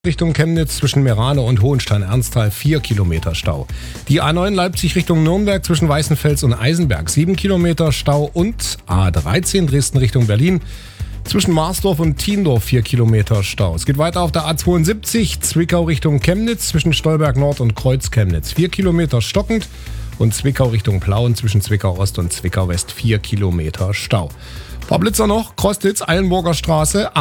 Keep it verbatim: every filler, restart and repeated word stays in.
Richtung Chemnitz zwischen Merane und Hohenstein-Ernsthal vier Kilometer Stau. Die A neun Leipzig Richtung Nürnberg zwischen Weißenfels und Eisenberg sieben Kilometer Stau und A dreizehn Dresden Richtung Berlin zwischen Marsdorf und Tiendorf vier Kilometer Stau. Es geht weiter auf der A zweiundsiebzig Zwickau Richtung Chemnitz zwischen Stolberg Nord und Kreuz Chemnitz vier Kilometer stockend und Zwickau Richtung Plauen zwischen Zwickau Ost und Zwickau West vier Kilometer Stau. Ein paar Blitzer noch, Krostitz, Eilenburger Straße.